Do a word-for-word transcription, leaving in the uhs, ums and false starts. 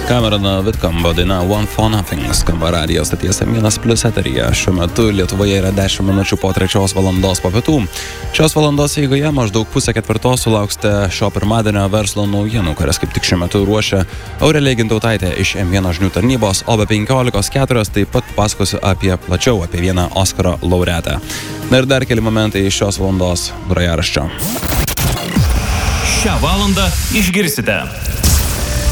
Cameron Whitcomb daina One for Nothing skamba radijo stoties M vienas plius eteryje. Šiuo metu Lietuvoje yra dešimt minučių po trečios valandos po pietų. Šios valandos eigoje maždaug pusę ketvirtos sulauksite šio pirmadienio verslo naujienų, kurias kaip tik šiuo metu ruošia Aurelija Gintautaitė iš M vienas žinių tarnybos, o be penkiolikos keturios taip pat pasakosiu apie plačiau apie vieną Oskaro laureatę. Na ir dar keli momentai iš šios valandos grojaraščio. Šią valandą išgirsite.